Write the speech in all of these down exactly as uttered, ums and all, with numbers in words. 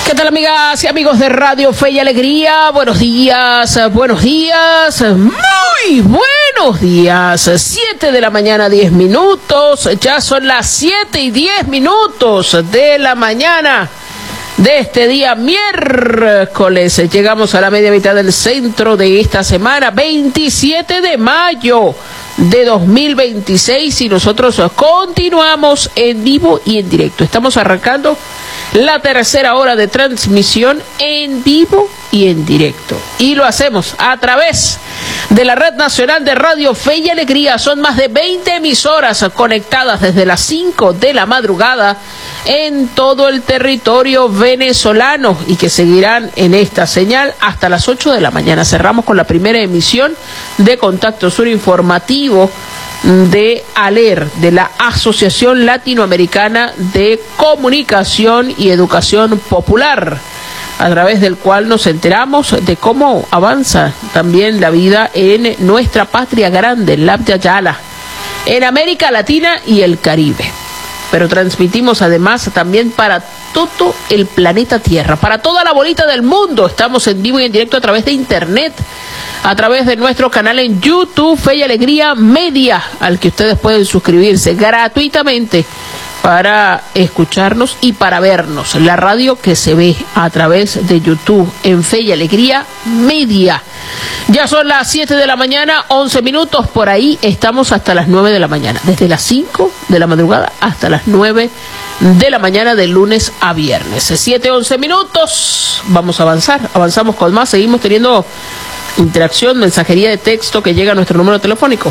¿Qué tal, amigas y amigos de Radio Fe y Alegría? Buenos días, buenos días, muy buenos días. Siete de la mañana, diez minutos. Ya son las siete y diez minutos de la mañana de este día miércoles. Llegamos a la media mitad del centro de esta semana, veintisiete de mayo de dos mil veintiséis, y nosotros continuamos en vivo y en directo. Estamos arrancando la tercera hora de transmisión en vivo y en directo, y lo hacemos a través de la Red Nacional de Radio Fe y Alegría. Son más de veinte emisoras conectadas desde las cinco de la madrugada en todo el territorio venezolano, y que seguirán en esta señal hasta las ocho de la mañana. Cerramos con la primera emisión de Contacto Sur informativo de ALER, de la Asociación Latinoamericana de Comunicación y Educación Popular, a través del cual nos enteramos de cómo avanza también la vida en nuestra patria grande, en Labya Yala, en América Latina y el Caribe. Pero transmitimos además también para todo el planeta Tierra, para toda la bolita del mundo. Estamos en vivo y en directo a través de internet, a través de nuestro canal en YouTube, Fe y Alegría Media, al que ustedes pueden suscribirse gratuitamente para escucharnos y para vernos. La radio que se ve a través de YouTube en Fe y Alegría Media. Ya son las siete de la mañana, once minutos, por ahí estamos hasta las nueve de la mañana, desde las cinco de la madrugada hasta las nueve de la mañana, de lunes a viernes. siete, once minutos, vamos a avanzar, avanzamos con más, seguimos teniendo interacción, mensajería de texto que llega a nuestro número telefónico.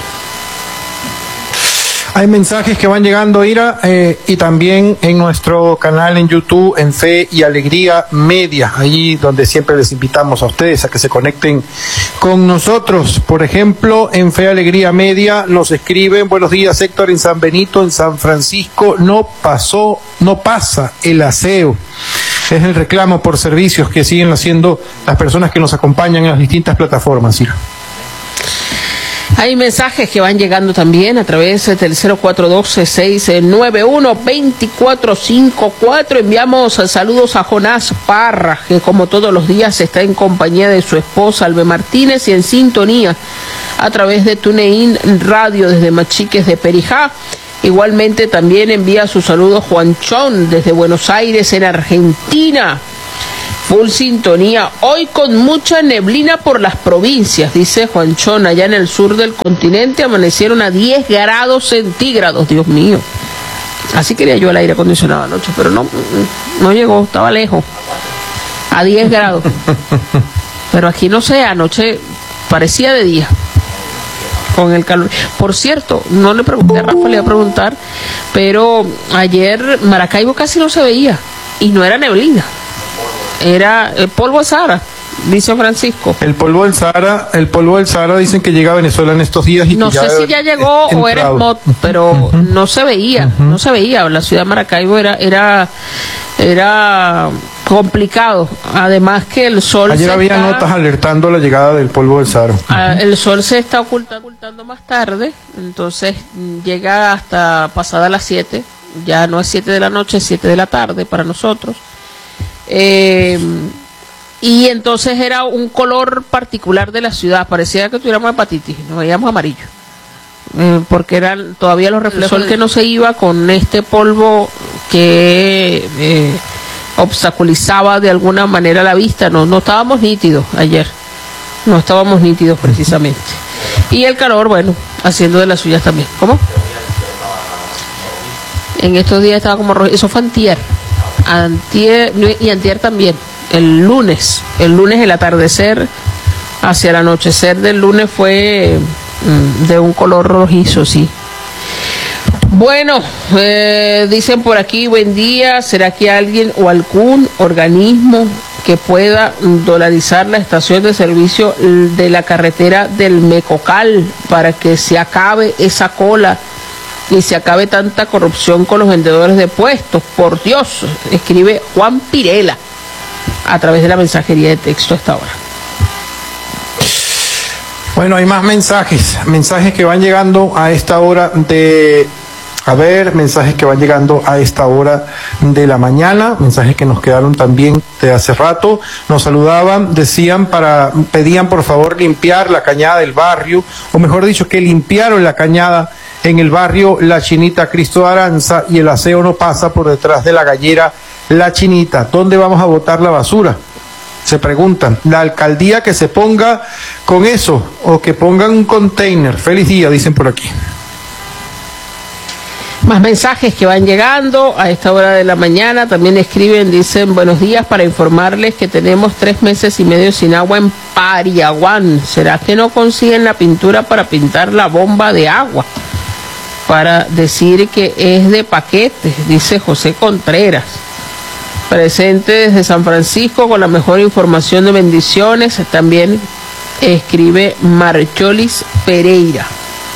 Hay mensajes que van llegando, Ira, eh, y también en nuestro canal en YouTube, en Fe y Alegría Media, allí donde siempre les invitamos a ustedes a que se conecten con nosotros. Por ejemplo, en Fe y Alegría Media nos escriben: buenos días, Héctor, en San Benito, en San Francisco, no pasó, no pasa el aseo. Es el reclamo por servicios que siguen haciendo las personas que nos acompañan en las distintas plataformas, Ira. Hay mensajes que van llegando también a través del cero cuatro uno dos, seis nueve uno, dos cuatro cinco cuatro. Enviamos saludos a Jonás Parra, que como todos los días está en compañía de su esposa Albe Martínez y en sintonía a través de TuneIn Radio desde Machiques de Perijá. Igualmente también envía sus saludos Juan Chón desde Buenos Aires, en Argentina. Full sintonía, hoy con mucha neblina por las provincias, dice Juanchón. Allá en el sur del continente amanecieron a diez grados centígrados, Dios mío. Así quería yo el aire acondicionado anoche, pero no, no llegó, estaba lejos. A diez grados. Pero aquí no sé, anoche parecía de día, con el calor. Por cierto, no le pregunté a Rafa, le iba a preguntar, pero ayer Maracaibo casi no se veía, y no era neblina. Era el polvo del Sahara, dice Francisco. El polvo del Sahara, el polvo del Sahara dicen que llega a Venezuela en estos días y no que sé ya si ya llegó o era smog, pero uh-huh. no se veía, uh-huh. no se veía. La ciudad de Maracaibo era era era complicado. Además que el sol. Ayer se había está, notas alertando la llegada del polvo del Sahara. Uh-huh. El sol se está ocultando, ocultando más tarde, entonces llega hasta pasada las siete. Ya no es siete de la noche, es siete de la tarde para nosotros. Eh, y entonces era un color particular de la ciudad, parecía que tuviéramos hepatitis, nos veíamos amarillo, eh, porque eran todavía los reflejos, el sol que no se iba con este polvo que eh, obstaculizaba de alguna manera la vista. No, no estábamos nítidos ayer, no estábamos nítidos precisamente, y el calor, bueno, haciendo de las suyas también. ¿Cómo? En estos días estaba como rojo, eso fue antier. Antier, y antier también, el lunes, el lunes el atardecer hacia el anochecer del lunes fue mm, de un color rojizo, sí. Bueno, eh, dicen por aquí, buen día, ¿será que alguien o algún organismo que pueda dolarizar la estación de servicio de la carretera del Mecocal para que se acabe esa cola y se acabe tanta corrupción con los vendedores de puestos? Por Dios, escribe Juan Pirela a través de la mensajería de texto a esta hora. Bueno, hay más mensajes, mensajes que van llegando a esta hora de A ver, mensajes que van llegando a esta hora de la mañana, mensajes que nos quedaron también de hace rato. Nos saludaban, decían para, pedían por favor limpiar la cañada del barrio, o mejor dicho, que limpiaron la cañada en el barrio La Chinita Cristo de Aranza, y el aseo no pasa por detrás de la gallera La Chinita. ¿Dónde vamos a botar la basura? Se preguntan. La alcaldía que se ponga con eso, o que pongan un container. Feliz día, dicen por aquí. Más mensajes que van llegando a esta hora de la mañana. También escriben, dicen, buenos días, para informarles que tenemos tres meses y medio sin agua en Pariaguán. ¿Será que no consiguen la pintura para pintar la bomba de agua? Para decir que es de paquetes, dice José Contreras. Presente desde San Francisco con la mejor información de bendiciones. También escribe Marcholis Pereira.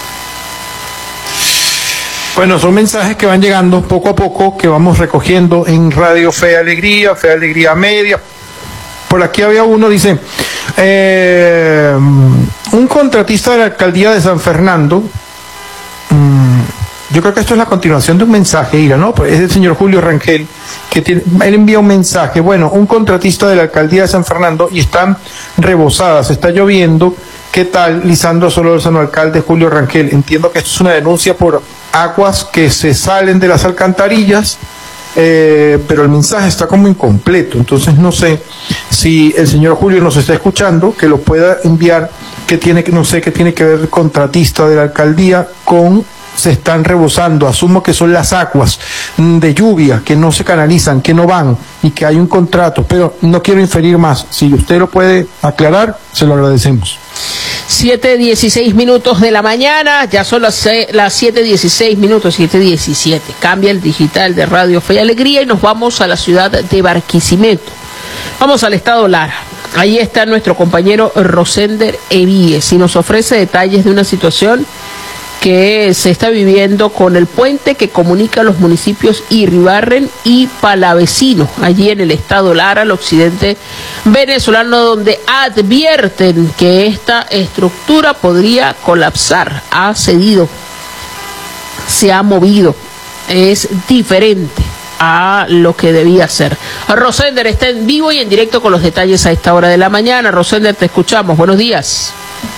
Bueno, son mensajes que van llegando poco a poco, que vamos recogiendo en Radio Fe y Alegría, Fe y Alegría Media. Por aquí había uno, dice, eh, un contratista de la alcaldía de San Fernando, mmm, yo creo que esto es la continuación de un mensaje, Ira, ¿no? Pues es el señor Julio Rangel, que tiene, él envía un mensaje, bueno, un contratista de la alcaldía de San Fernando y están rebosadas, está lloviendo. ¿Qué tal, Lisandro Solórzano, alcalde Julio Rangel? Entiendo que esto es una denuncia por aguas que se salen de las alcantarillas, eh, pero el mensaje está como incompleto, entonces no sé si el señor Julio nos está escuchando, que lo pueda enviar, que tiene, no sé qué tiene que ver el contratista de la alcaldía con se están rebosando. Asumo que son las aguas de lluvia que no se canalizan, que no van y que hay un contrato, pero no quiero inferir más. Si usted lo puede aclarar, se lo agradecemos. siete dieciséis minutos de la mañana, ya son las, las siete dieciséis minutos, siete diecisiete. Cambia el digital de Radio Fe y Alegría y nos vamos a la ciudad de Barquisimeto. Vamos al estado Lara. Ahí está nuestro compañero Rosender Evíes y nos ofrece detalles de una situación que se está viviendo con el puente que comunica los municipios Iribarren y Palavecino, allí en el estado Lara, al occidente venezolano, donde advierten que esta estructura podría colapsar. Ha cedido, se ha movido, es diferente a lo que debía ser. Rosender está en vivo y en directo con los detalles a esta hora de la mañana. Rosender, te escuchamos. Buenos días.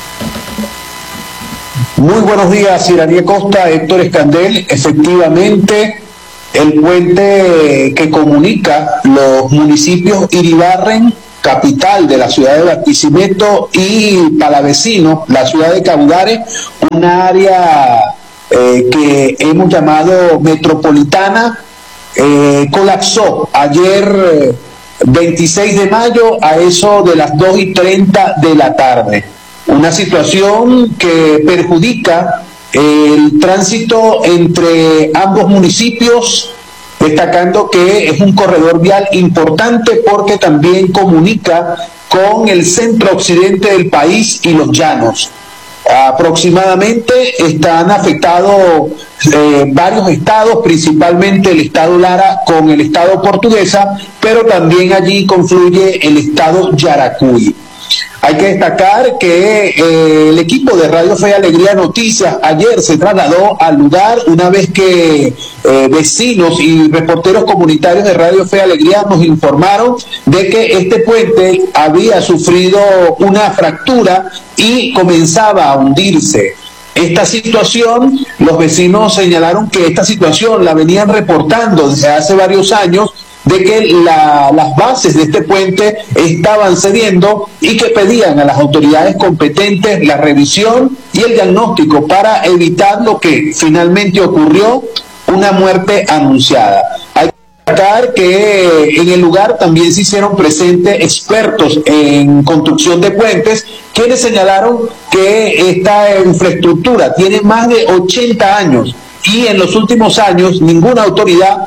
Muy buenos días, Iraní Costa, Héctor Escandel. Efectivamente, el puente que comunica los municipios Iribarren, capital de la ciudad de Barquisimeto, y Palavecino, la ciudad de Caudare, una área eh, que hemos llamado metropolitana, eh, colapsó ayer veintiséis de mayo a eso de las dos y treinta de la tarde. Una situación que perjudica el tránsito entre ambos municipios, destacando que es un corredor vial importante porque también comunica con el centro occidente del país y los llanos. Aproximadamente están afectados eh, varios estados, principalmente el estado Lara con el estado Portuguesa, pero también allí confluye el estado Yaracuy. Hay que destacar que eh, el equipo de Radio Fe y Alegría Noticias ayer se trasladó al lugar una vez que eh, vecinos y reporteros comunitarios de Radio Fe y Alegría nos informaron de que este puente había sufrido una fractura y comenzaba a hundirse. Esta situación, los vecinos señalaron que esta situación la venían reportando desde hace varios años, de que la, las bases de este puente estaban cediendo y que pedían a las autoridades competentes la revisión y el diagnóstico para evitar lo que finalmente ocurrió, una muerte anunciada. Hay que destacar que en el lugar también se hicieron presentes expertos en construcción de puentes, quienes señalaron que esta infraestructura tiene más de ochenta años y en los últimos años ninguna autoridad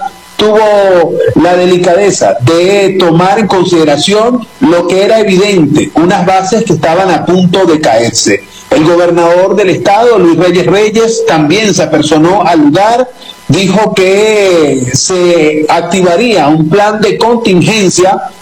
tuvo la delicadeza de tomar en consideración lo que era evidente, unas bases que estaban a punto de caerse. El gobernador del estado, Luis Reyes Reyes, también se apersonó al lugar, dijo que se activaría un plan de contingencia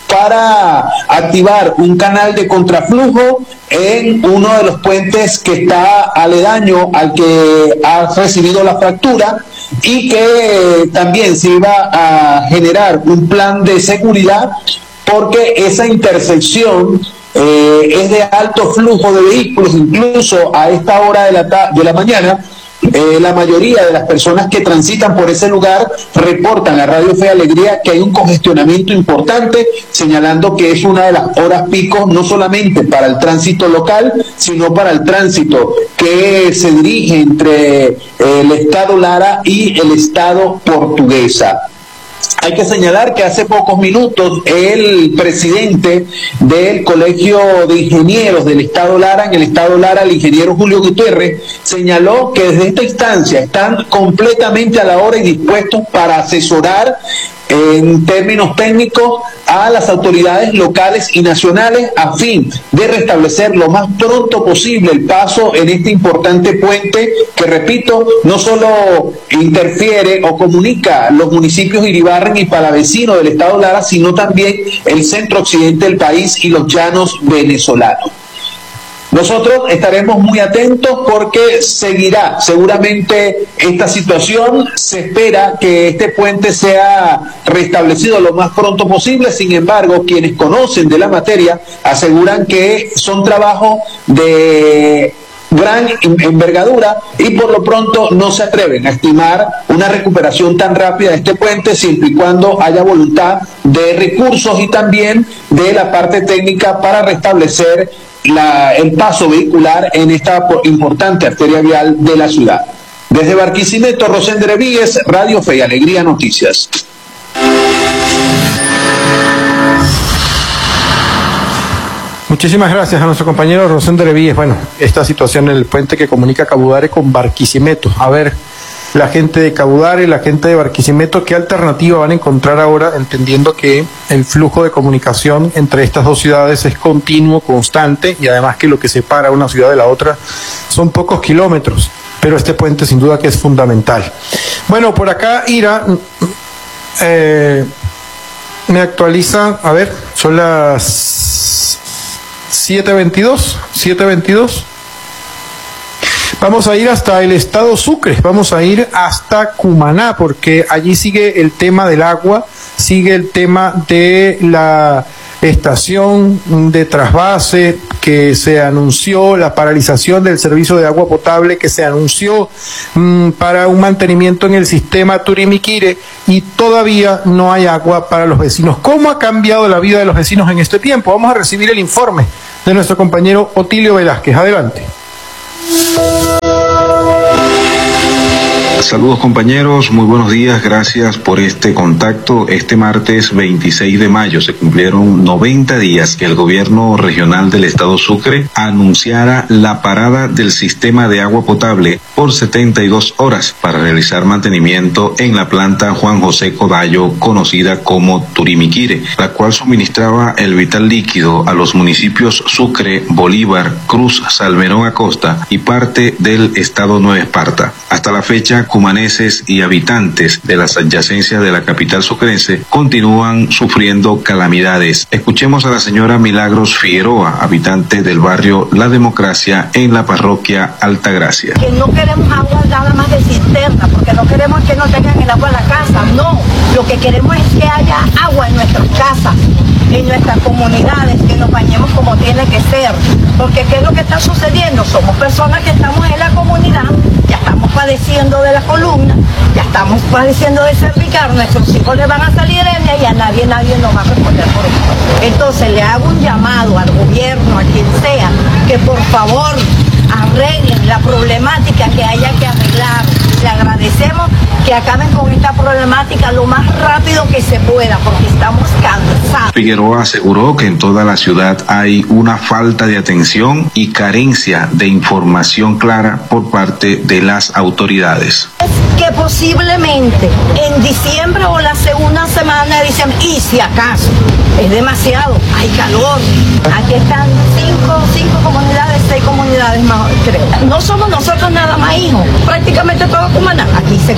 para activar un canal de contraflujo en uno de los puentes que está aledaño al que ha recibido la fractura, y que también se iba a generar un plan de seguridad porque esa intersección eh, es de alto flujo de vehículos. Incluso a esta hora de la, de la mañana, Eh, la mayoría de las personas que transitan por ese lugar reportan a Radio Fe y Alegría que hay un congestionamiento importante, señalando que es una de las horas pico no solamente para el tránsito local, sino para el tránsito que se dirige entre eh, el estado Lara y el estado Portuguesa. Hay que señalar que hace pocos minutos el presidente del Colegio de Ingenieros del Estado Lara, en el Estado Lara, el ingeniero Julio Gutiérrez, señaló que desde esta instancia están completamente a la hora y dispuestos para asesorar en términos técnicos a las autoridades locales y nacionales a fin de restablecer lo más pronto posible el paso en este importante puente que, repito, no solo interfiere o comunica los municipios Iribarren y Palavecino del estado Lara, sino también el centro occidente del país y los llanos venezolanos. Nosotros estaremos muy atentos porque seguirá seguramente esta situación. Se espera que este puente sea restablecido lo más pronto posible. Sin embargo, quienes conocen de la materia aseguran que son trabajos de gran envergadura y por lo pronto no se atreven a estimar una recuperación tan rápida de este puente, siempre y cuando haya voluntad de recursos y también de la parte técnica para restablecer La, el paso vehicular en esta importante arteria vial de la ciudad. Desde Barquisimeto, Rosender Víguez, Radio Fe y Alegría Noticias. Muchísimas gracias a nuestro compañero Rosender Víguez. Bueno, esta situación en el puente que comunica Cabudare con Barquisimeto. A ver, la gente de Cabudare, la gente de Barquisimeto, ¿qué alternativa van a encontrar ahora, entendiendo que el flujo de comunicación entre estas dos ciudades es continuo, constante, y además que lo que separa una ciudad de la otra son pocos kilómetros? Pero este puente sin duda que es fundamental. Bueno, por acá Ira eh, me actualiza, a ver, son las siete veintidós, siete veintidós. Vamos a ir hasta el estado Sucre, vamos a ir hasta Cumaná, porque allí sigue el tema del agua, sigue el tema de la estación de trasvase que se anunció, la paralización del servicio de agua potable que se anunció mmm, para un mantenimiento en el sistema Turimiquire, y todavía no hay agua para los vecinos. ¿Cómo ha cambiado la vida de los vecinos en este tiempo? Vamos a recibir el informe de nuestro compañero Otilio Velázquez. Adelante. Saludos compañeros, muy buenos días, gracias por este contacto. Este martes veintiséis de mayo se cumplieron noventa días que el gobierno regional del estado Sucre anunciara la parada del sistema de agua potable por setenta y dos horas para realizar mantenimiento en la planta Juan José Codallo, conocida como Turimiquire, la cual suministraba el vital líquido a los municipios Sucre, Bolívar, Cruz, Salmerón Acosta y parte del estado Nueva Esparta. Hasta la fecha, cumaneses y habitantes de las adyacencias de la capital sucrense continúan sufriendo calamidades. Escuchemos a la señora Milagros Figueroa, habitante del barrio La Democracia en la parroquia Altagracia. Que no queremos agua nada más de cisterna, porque no queremos que no tengan el agua en la casa, no. Lo que queremos es que haya agua en nuestras casas, en nuestras comunidades, que nos bañemos como tiene que ser. Porque ¿qué es lo que está sucediendo? Somos personas que estamos en la comunidad, ya estamos padeciendo de la columna, ya estamos padeciendo de cervical, nuestros hijos le van a salir hernia y a nadie, nadie nos va a responder por esto. Entonces le hago un llamado al gobierno, a quien sea, que por favor arreglen la problemática que haya que arreglar. Le agradecemos que acaben con esta problemática lo más rápido que se pueda, porque estamos cansados. Figueroa aseguró que en toda la ciudad hay una falta de atención y carencia de información clara por parte de las autoridades. Que posiblemente en diciembre o la segunda semana de diciembre, y si acaso, es demasiado, hay calor. Aquí están cinco, cinco comunidades, seis comunidades más, creo. No somos nosotros nada más hijos, prácticamente todo Cumaná. Aquí se compra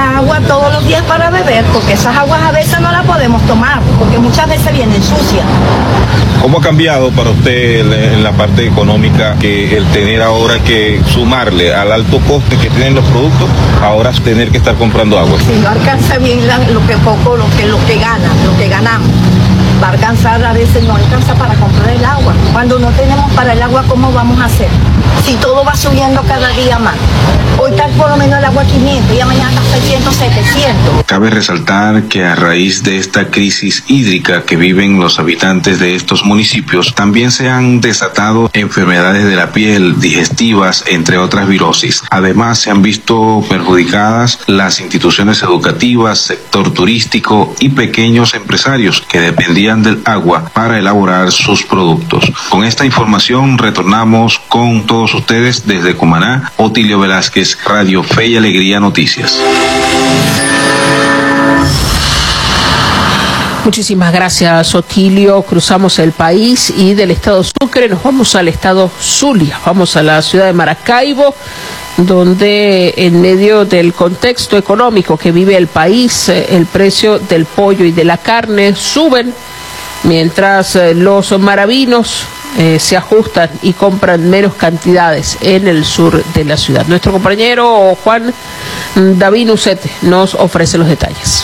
esa agua todos los días para beber, porque esas aguas a veces no las podemos tomar, porque muchas veces vienen sucias. ¿Cómo ha cambiado para usted en la parte económica que el tener ahora que sumarle al alto coste que tienen los productos, ahora tener que estar comprando agua? Si no alcanza bien la, lo que poco, lo que, lo que gana, lo que ganamos. Va a alcanzar, a veces no alcanza para comprar el agua. Cuando no tenemos para el agua, ¿cómo vamos a hacer? Si todo va subiendo cada día más. Hoy está por lo menos el agua quinientos y mañana está seiscientos, setecientos. Cabe resaltar que a raíz de esta crisis hídrica que viven los habitantes de estos municipios, también se han desatado enfermedades de la piel, digestivas, entre otras virosis. Además, se han visto perjudicadas las instituciones educativas, sector turístico y pequeños empresarios que dependían del agua para elaborar sus productos. Con esta información retornamos con todos ustedes desde Cumaná. Otilio Velázquez, Radio Fe y Alegría Noticias. Muchísimas gracias, Otilio. Cruzamos el país y del estado Sucre nos vamos al estado Zulia. Vamos a la ciudad de Maracaibo, donde en medio del contexto económico que vive el país, el precio del pollo y de la carne suben, mientras los maravinos eh, se ajustan y compran menos cantidades en el sur de la ciudad. Nuestro compañero Juan David Nucete nos ofrece los detalles.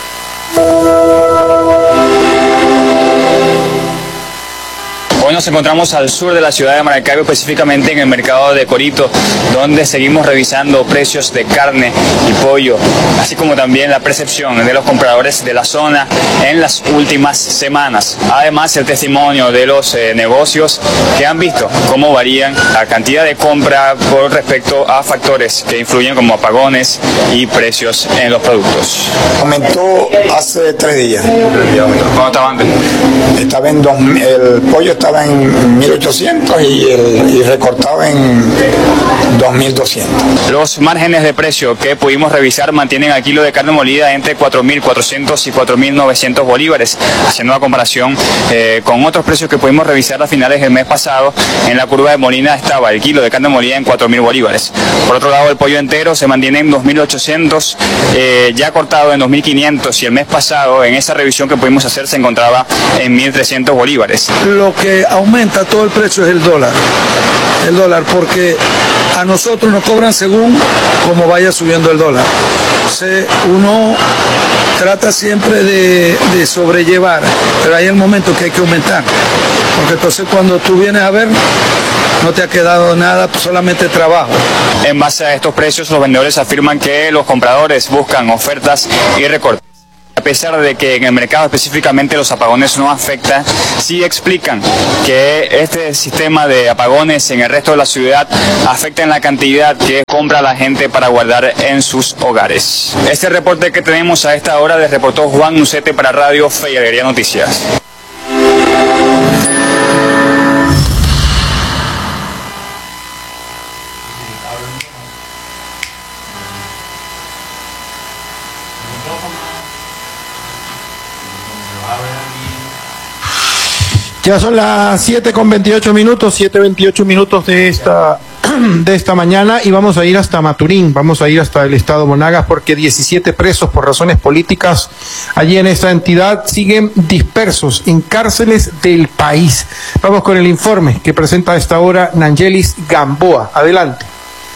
Hoy nos encontramos al sur de la ciudad de Maracaibo, específicamente en el mercado de Corito, donde seguimos revisando precios de carne y pollo, así como también la percepción de los compradores de la zona en las últimas semanas. Además, el testimonio de los eh, negocios que han visto cómo varían la cantidad de compra por respecto a factores que influyen como apagones y precios en los productos. Aumentó hace tres días. ¿Cuánto estaba antes? Estaba en dos, el pollo estaba en mil ochocientos y, el, y recortado en dos mil doscientos. Los márgenes de precio que pudimos revisar mantienen al kilo de carne molida entre cuatro mil cuatrocientos y cuatro mil novecientos bolívares, haciendo una comparación eh, con otros precios que pudimos revisar a finales del mes pasado. En la curva de Molina estaba el kilo de carne molida en cuatro mil bolívares. Por otro lado, el pollo entero se mantiene en dos mil ochocientos, eh, ya cortado en dos mil quinientos, y el mes pasado, en esa revisión que pudimos hacer, se encontraba en mil trescientos bolívares. Lo que aumenta todo el precio es el dólar, el dólar, porque a nosotros nos cobran según como vaya subiendo el dólar. Entonces uno trata siempre de, de sobrellevar, pero hay el momento que hay que aumentar, porque entonces cuando tú vienes a ver, no te ha quedado nada, solamente trabajo. En base a estos precios, los vendedores afirman que los compradores buscan ofertas y recortes. A pesar de que en el mercado específicamente los apagones no afectan, sí explican que este sistema de apagones en el resto de la ciudad afecta en la cantidad que compra la gente para guardar en sus hogares. Este reporte que tenemos a esta hora les reportó Juan Nucete para Radio Fe y Alegría Noticias. Ya son las siete con veintiocho minutos, siete veintiocho minutos de esta, de esta mañana, y vamos a ir hasta Maturín, vamos a ir hasta el estado Monagas, porque diecisiete presos por razones políticas allí en esta entidad siguen dispersos en cárceles del país. Vamos con el informe que presenta a esta hora Nangelis Gamboa. Adelante.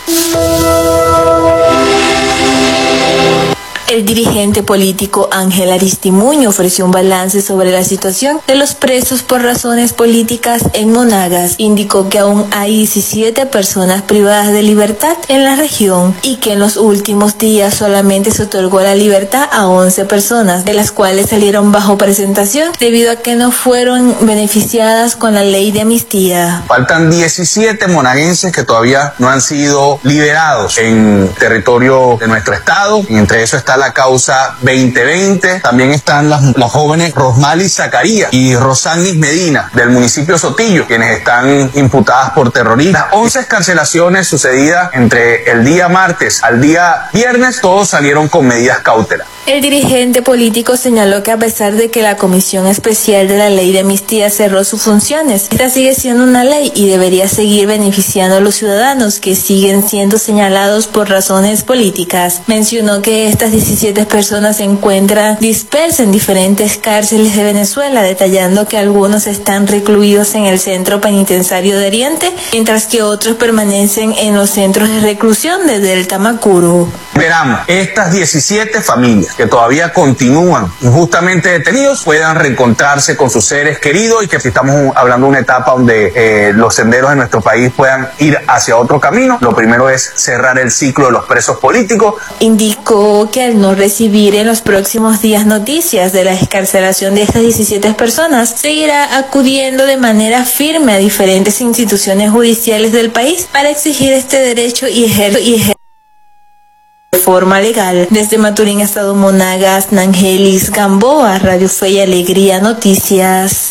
El dirigente político Ángel Aristimuño ofreció un balance sobre la situación de los presos por razones políticas en Monagas. Indicó que aún hay diecisiete personas privadas de libertad en la región y que en los últimos días solamente se otorgó la libertad a once personas, de las cuales salieron bajo presentación debido a que no fueron beneficiadas con la ley de amnistía. Faltan diecisiete monaguenses que todavía no han sido liberados en territorio de nuestro estado, y entre eso está la causa veinte veinte. También están las, las jóvenes Rosmali Zacarías y Rosanis Medina del municipio Sotillo, quienes están imputadas por terrorismo. Las once escarcelaciones sucedidas entre el día martes al día viernes, todos salieron con medidas cautelares. El dirigente político señaló que a pesar de que la Comisión Especial de la Ley de Amnistía cerró sus funciones, esta sigue siendo una ley y debería seguir beneficiando a los ciudadanos que siguen siendo señalados por razones políticas. Mencionó que estas diecisiete personas se encuentran dispersas en diferentes cárceles de Venezuela, detallando que algunos están recluidos en el Centro Penitenciario de Oriente, mientras que otros permanecen en los centros de reclusión de Delta Macuro. Esperamos estas diecisiete familias que todavía continúan injustamente detenidos puedan reencontrarse con sus seres queridos y que si estamos hablando de una etapa donde eh, los senderos de nuestro país puedan ir hacia otro camino, lo primero es cerrar el ciclo de los presos políticos. Indicó que al no recibir en los próximos días noticias de la excarcelación de estas diecisiete personas, seguirá acudiendo de manera firme a diferentes instituciones judiciales del país para exigir este derecho y ejercer y ejer de forma legal. Desde Maturín, Estado Monagas, Nangelis Gamboa, Radio Fe y Alegría Noticias.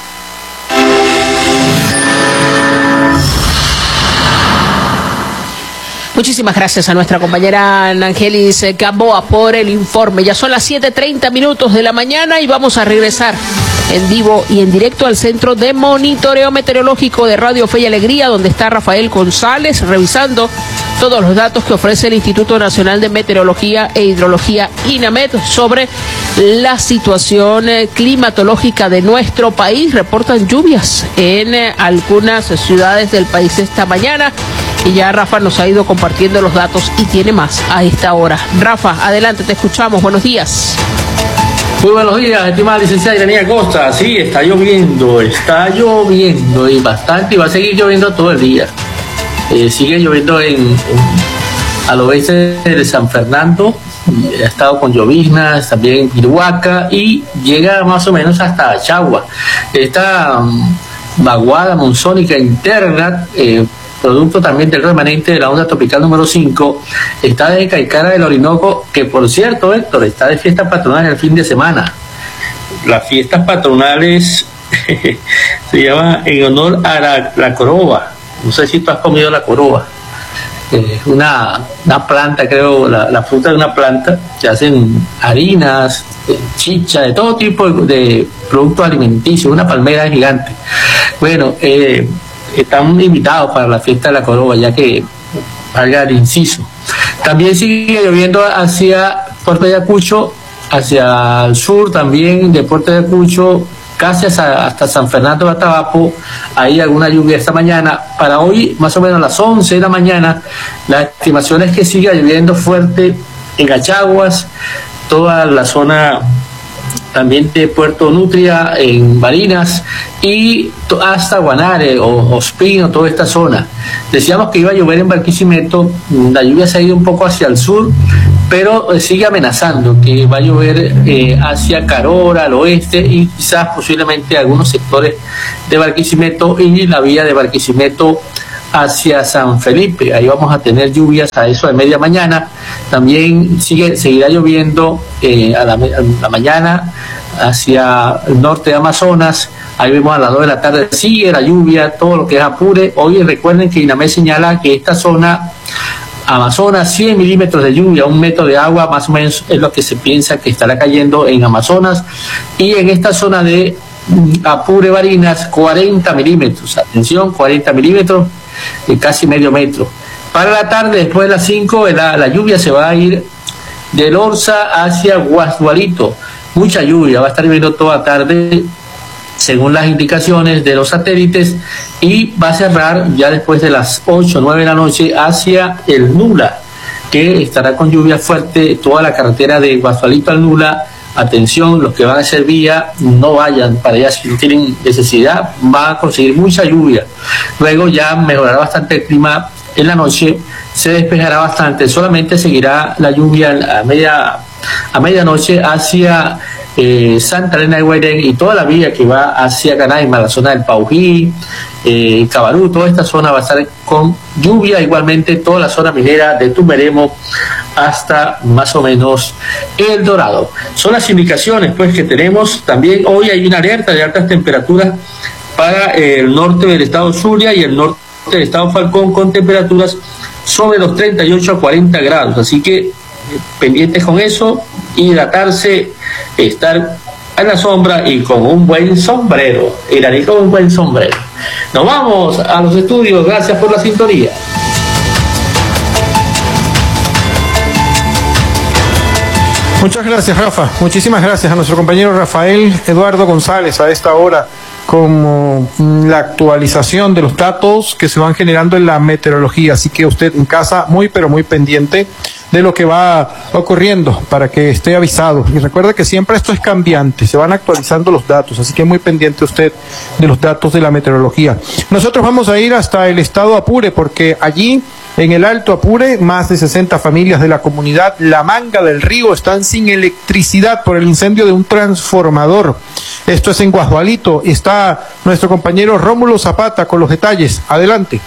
Muchísimas gracias a nuestra compañera Nangelis Gamboa por el informe. Ya son las siete treinta minutos de la mañana y vamos a regresar en vivo y en directo al Centro de Monitoreo Meteorológico de Radio Fe y Alegría, donde está Rafael González revisando todos los datos que ofrece el Instituto Nacional de Meteorología e Hidrología INAMED sobre la situación climatológica de nuestro país. Reportan lluvias en algunas ciudades del país esta mañana y ya Rafa nos ha ido compartiendo los datos y tiene más a esta hora. Rafa, adelante, te escuchamos. Buenos días. Muy buenos días, estimada licenciada Iranía Costa. Sí, está lloviendo, está lloviendo y bastante y va a seguir lloviendo todo el día. Eh, sigue lloviendo en, en al oeste de San Fernando, ha estado con lloviznas, también en Piruaca y llega más o menos hasta Achagua. Esta um, vaguada monzónica interna, eh, producto también del remanente de la onda tropical número cinco, está desde Caicara del Orinoco, que por cierto, Héctor, está de fiesta patronal el fin de semana. Las fiestas patronales se llaman en honor a la, la coroba. No sé si tú has comido la coroba. Es una, una planta, creo, la, la fruta de una planta, que hacen harinas, chicha, de todo tipo de, de productos alimenticios, una palmera gigante. Bueno, eh, están invitados para la fiesta de la coroba, ya que valga el inciso. También sigue lloviendo hacia Puerto Ayacucho, hacia el sur también de Puerto Ayacucho, casi hasta, hasta San Fernando de Atabapo. Hay alguna lluvia esta mañana. Para hoy, más o menos a las once de la mañana, la estimación es que siga lloviendo fuerte en Achaguas, toda la zona también de Puerto Nutria, en Barinas y hasta Guanare o Ospino, toda esta zona. Decíamos que iba a llover en Barquisimeto, la lluvia se ha ido un poco hacia el sur, pero eh, sigue amenazando que va a llover eh, hacia Carora, al oeste y quizás posiblemente algunos sectores de Barquisimeto y la vía de Barquisimeto hacia San Felipe. Ahí vamos a tener lluvias a eso de media mañana. También sigue seguirá lloviendo eh, a, la, a la mañana hacia el norte de Amazonas. Ahí vemos a las dos de la tarde, sigue la lluvia, todo lo que es Apure. Hoy recuerden que INAMED señala que esta zona Amazonas, cien milímetros de lluvia, un metro de agua, más o menos es lo que se piensa que estará cayendo en Amazonas. Y en esta zona de Apure, Barinas, cuarenta milímetros. Atención, cuarenta milímetros, eh, casi medio metro. Para la tarde, después de las cinco, la, la lluvia se va a ir del Orza hacia Guasdualito. Mucha lluvia, va a estar lloviendo toda la tarde, según las indicaciones de los satélites, y va a cerrar ya después de las ocho o nueve de la noche hacia el Nula, que estará con lluvia fuerte toda la carretera de Guasdualito al Nula. Atención, los que van a hacer vía, no vayan para allá si no tienen necesidad, va a conseguir mucha lluvia. Luego ya mejorará bastante el clima en la noche, se despejará bastante, solamente seguirá la lluvia a media a medianoche hacia eh, Santa Elena de Guairén y toda la vía que va hacia Canaima, la zona del Paují, eh, Cabarú, toda esta zona va a estar con lluvia, igualmente toda la zona minera de Tumberemo hasta más o menos El Dorado. Son las indicaciones pues que tenemos. También hoy hay una alerta de altas temperaturas para eh, el norte del estado Zulia y el norte del estado Falcón, con temperaturas sobre los treinta y ocho a cuarenta grados, así que eh, pendientes con eso. hidratarse, estar en la sombra y con un buen sombrero. Iraní con un buen sombrero. Nos vamos a los estudios. Gracias por la sintonía. Muchas gracias, Rafa. Muchísimas gracias a nuestro compañero Rafael Eduardo González a esta hora como la actualización de los datos que se van generando en la meteorología. Así que usted en casa muy pero muy pendiente de lo que va ocurriendo para que esté avisado. Y recuerde que siempre esto es cambiante, se van actualizando los datos, así que muy pendiente usted de los datos de la meteorología. Nosotros vamos a ir hasta el estado Apure porque allí en el Alto Apure, más de sesenta familias de la comunidad La Manga del Río están sin electricidad por el incendio de un transformador. Esto es en Guasdualito. Está nuestro compañero Rómulo Zapata con los detalles. Adelante.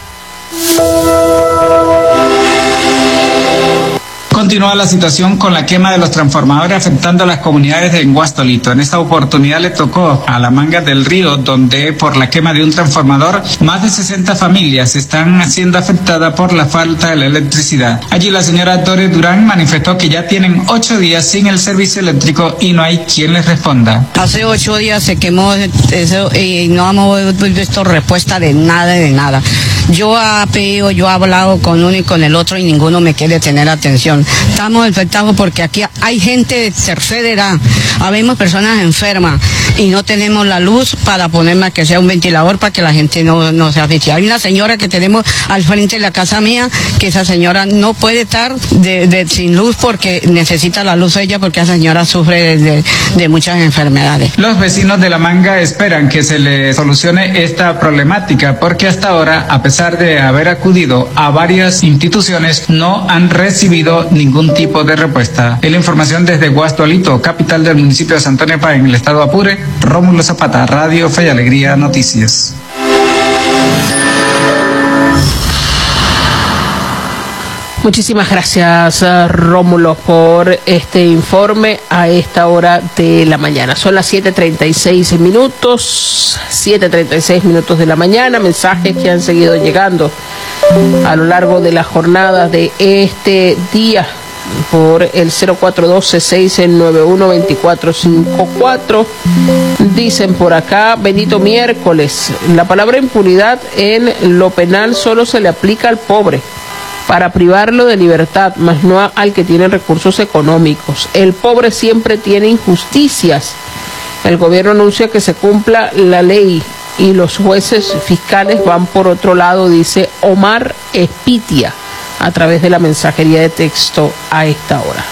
Continúa la situación con la quema de los transformadores afectando a las comunidades de Guasdualito. En esta oportunidad le tocó a La Manga del Río, donde por la quema de un transformador, más de sesenta familias están siendo afectadas por la falta de la electricidad. Allí la señora Dore Durán manifestó que ya tienen ocho días sin el servicio eléctrico y no hay quien les responda. Hace ocho días se quemó eso y no hemos visto respuesta de nada, de nada. Yo he pedido, yo he hablado con uno y con el otro y ninguno me quiere tener atención. Estamos afectados porque aquí hay gente de tercera edad, habemos personas enfermas y no tenemos la luz para ponerme que sea un ventilador para que la gente no, no se asfixie. Hay una señora que tenemos al frente de la casa mía, que esa señora no puede estar de, de, sin luz porque necesita la luz ella porque esa señora sufre de, de, de muchas enfermedades. Los vecinos de La Manga esperan que se le solucione esta problemática porque hasta ahora, a pesar de haber acudido a varias instituciones, no han recibido ningún tipo de respuesta. En la información desde Guasdualito, capital del municipio de Santo Nepa, en el estado Apure, Rómulo Zapata, Radio Fe y Alegría Noticias. Muchísimas gracias, Rómulo, por este informe a esta hora de la mañana. Son las siete treinta y seis minutos, siete treinta y seis minutos de la mañana, mensajes que han seguido llegando a lo largo de la jornada de este día por el cero cuatro uno dos seis nueve uno dos cuatro cinco cuatro. Dicen por acá, bendito miércoles, la palabra impunidad en lo penal solo se le aplica al pobre para privarlo de libertad, mas no al que tiene recursos económicos. El pobre siempre tiene injusticias. El gobierno anuncia que se cumpla la ley y los jueces fiscales van por otro lado, dice Omar Espitia a través de la mensajería de texto a esta hora.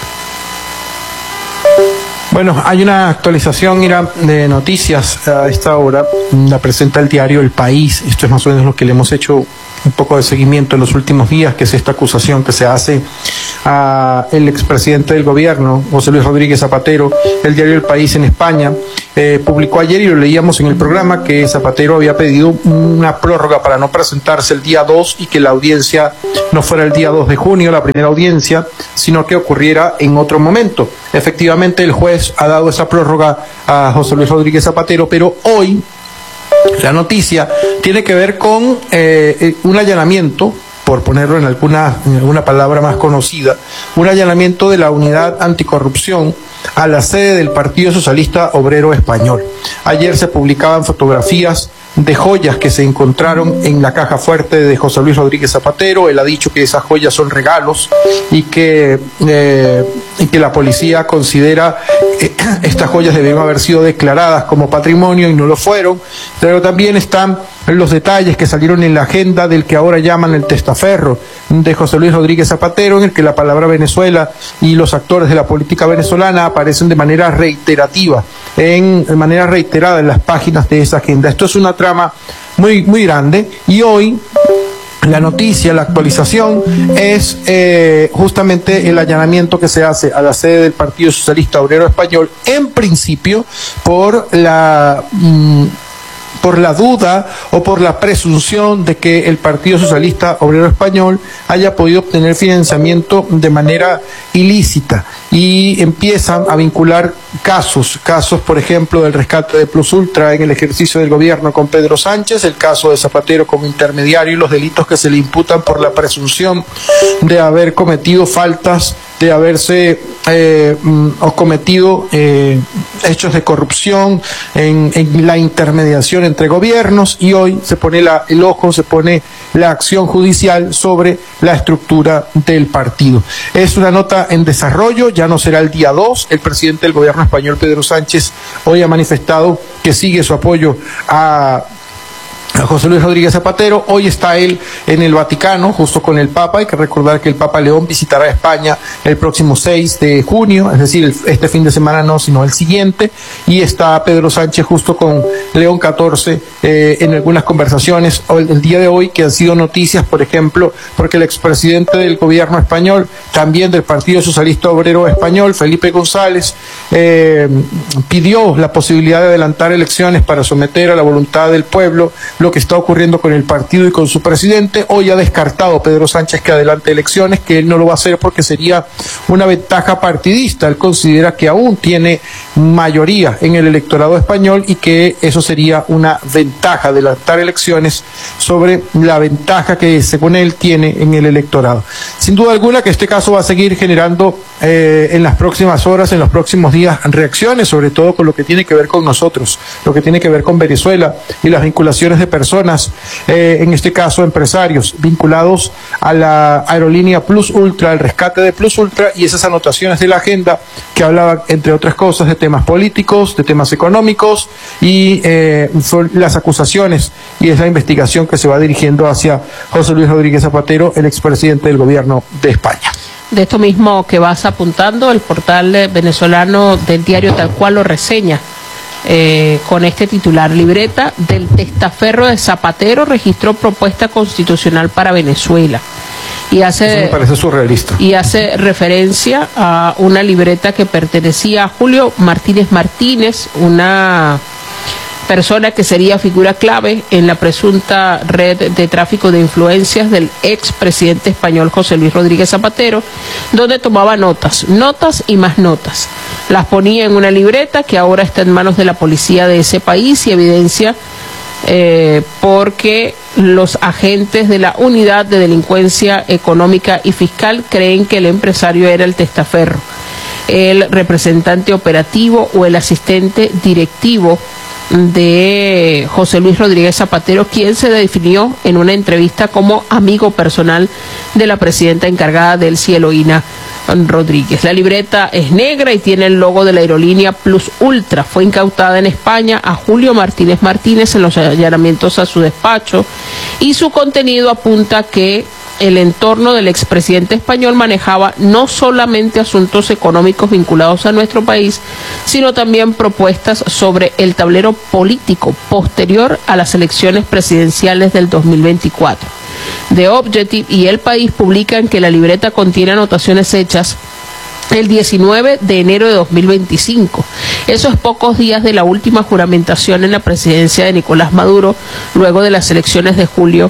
Bueno, hay una actualización, Ira, de noticias a esta hora. La presenta el diario El País. Esto es más o menos lo que le hemos hecho un poco de seguimiento en los últimos días, que es esta acusación que se hace a el expresidente del gobierno, José Luis Rodríguez Zapatero. El diario El País en España eh, publicó ayer, y lo leíamos en el programa, que Zapatero había pedido una prórroga para no presentarse el día dos y que la audiencia no fuera el día dos de junio, la primera audiencia, sino que ocurriera en otro momento. Efectivamente, el juez ha dado esa prórroga a José Luis Rodríguez Zapatero, pero hoy la noticia tiene que ver con eh, un allanamiento, por ponerlo en alguna, en alguna palabra más conocida, un allanamiento de la Unidad Anticorrupción a la sede del Partido Socialista Obrero Español. Ayer se publicaban fotografías de joyas que se encontraron en la caja fuerte de José Luis Rodríguez Zapatero. Él ha dicho que esas joyas son regalos y que, eh, y que la policía considera que estas joyas debieron haber sido declaradas como patrimonio y no lo fueron. Pero también están los detalles que salieron en la agenda del que ahora llaman el testaferro de José Luis Rodríguez Zapatero, en el que la palabra Venezuela y los actores de la política venezolana aparecen de manera reiterativa, en, de manera reiterada en las páginas de esa agenda. Esto es una trama muy, muy grande, y hoy la noticia, la actualización es eh, justamente el allanamiento que se hace a la sede del Partido Socialista Obrero Español, en principio por la... Mmm, por la duda o por la presunción de que el Partido Socialista Obrero Español haya podido obtener financiamiento de manera ilícita, y empiezan a vincular casos, casos por ejemplo del rescate de Plus Ultra en el ejercicio del gobierno con Pedro Sánchez, el caso de Zapatero como intermediario y los delitos que se le imputan por la presunción de haber cometido faltas de haberse eh, o cometido eh, hechos de corrupción en, en la intermediación entre gobiernos, y hoy se pone la, el ojo, se pone la acción judicial sobre la estructura del partido. Es una nota en desarrollo, ya no será el día dos. El presidente del gobierno español, Pedro Sánchez, hoy ha manifestado que sigue su apoyo a a José Luis Rodríguez Zapatero. Hoy está él en el Vaticano, justo con el Papa. Hay que recordar que el Papa León visitará España el próximo seis de junio, es decir, el, este fin de semana no, sino el siguiente, y está Pedro Sánchez justo con León catorce eh, en algunas conversaciones el, el día de hoy, que han sido noticias, por ejemplo, porque el expresidente del gobierno español, también del Partido Socialista Obrero Español, Felipe González, eh, pidió la posibilidad de adelantar elecciones para someter a la voluntad del pueblo lo que está ocurriendo con el partido y con su presidente. Hoy ha descartado Pedro Sánchez que adelante elecciones, que él no lo va a hacer porque sería una ventaja partidista. Él considera que aún tiene mayoría en el electorado español y que eso sería una ventaja, adelantar elecciones sobre la ventaja que según él tiene en el electorado. Sin duda alguna que este caso va a seguir generando eh, en las próximas horas, en los próximos días, reacciones, sobre todo con lo que tiene que ver con nosotros, lo que tiene que ver con Venezuela y las vinculaciones de personas, eh, en este caso empresarios, vinculados a la aerolínea Plus Ultra, al rescate de Plus Ultra, y esas anotaciones de la agenda que hablaban, entre otras cosas, de temas políticos, de temas económicos, y eh, son las acusaciones y es la investigación que se va dirigiendo hacia José Luis Rodríguez Zapatero, el expresidente del gobierno de España. De esto mismo que vas apuntando, el portal venezolano del diario Tal Cual lo reseña. Eh, con este titular: libreta del testaferro de Zapatero registró propuesta constitucional para Venezuela. Y hace, Eso me parece surrealista. Y hace referencia a una libreta que pertenecía a Julio Martínez Martínez, una persona que sería figura clave en la presunta red de tráfico de influencias del expresidente español José Luis Rodríguez Zapatero, donde tomaba notas, notas y más notas. Las ponía en una libreta que ahora está en manos de la policía de ese país y evidencia eh, porque los agentes de la Unidad de Delincuencia Económica y Fiscal creen que el empresario era el testaferro, el representante operativo o el asistente directivo de José Luis Rodríguez Zapatero, quien se definió en una entrevista como amigo personal de la presidenta encargada del Eloína Rodríguez. La libreta es negra y tiene el logo de la aerolínea Plus Ultra. Fue incautada en España a Julio Martínez Martínez en los allanamientos a su despacho, y su contenido apunta que el entorno del expresidente español manejaba no solamente asuntos económicos vinculados a nuestro país, sino también propuestas sobre el tablero político posterior a las elecciones presidenciales del dos mil veinticuatro. The Objective y El País publican que la libreta contiene anotaciones hechas el diecinueve de enero de dos mil veinticinco. Eso es pocos días de la última juramentación en la presidencia de Nicolás Maduro, luego de las elecciones de julio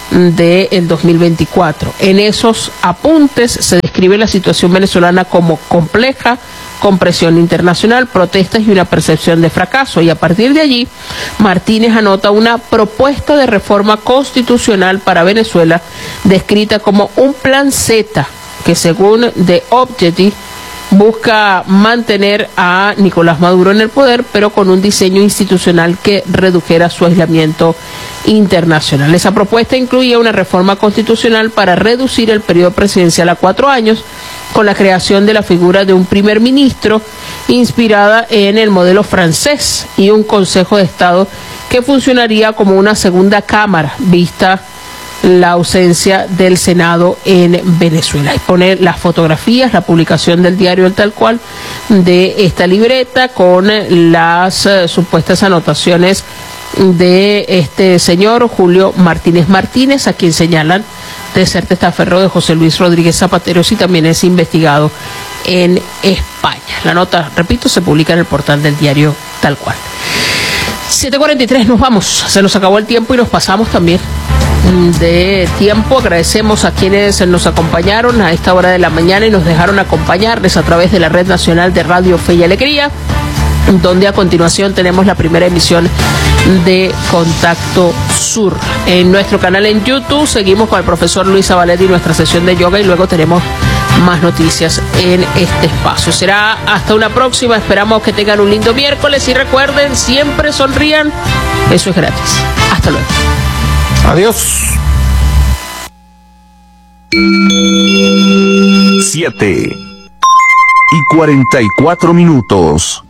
del dos mil veinticuatro. En esos apuntes se describe la situación venezolana como compleja, con presión internacional, protestas y una percepción de fracaso. Y a partir de allí, Martínez anota una propuesta de reforma constitucional para Venezuela, descrita como un plan Z, que según The Objective busca mantener a Nicolás Maduro en el poder, pero con un diseño institucional que redujera su aislamiento internacional. Esa propuesta incluía una reforma constitucional para reducir el periodo presidencial a cuatro años, con la creación de la figura de un primer ministro inspirada en el modelo francés, y un Consejo de Estado que funcionaría como una segunda cámara, vista la ausencia del Senado en Venezuela. Y poner las fotografías, la publicación del diario El Tal Cual de esta libreta con las uh, supuestas anotaciones de este señor Julio Martínez Martínez, a quien señalan de ser testaferro de José Luis Rodríguez Zapatero, y también es investigado en España. La nota, repito, se publica en el portal del diario Tal Cual. siete cuarenta y tres, nos vamos. Se nos acabó el tiempo y nos pasamos también de tiempo. Agradecemos a quienes nos acompañaron a esta hora de la mañana y nos dejaron acompañarles a través de la Red Nacional de Radio Fe y Alegría, donde a continuación tenemos la primera emisión de Contacto Sur. En nuestro canal en YouTube seguimos con el profesor Luis Zabaleta y nuestra sesión de yoga, y luego tenemos más noticias en este espacio. Será hasta una próxima. Esperamos que tengan un lindo miércoles y recuerden, siempre sonrían. Eso es gratis. Hasta luego. Adiós. Siete y cuarenta y cuatro minutos.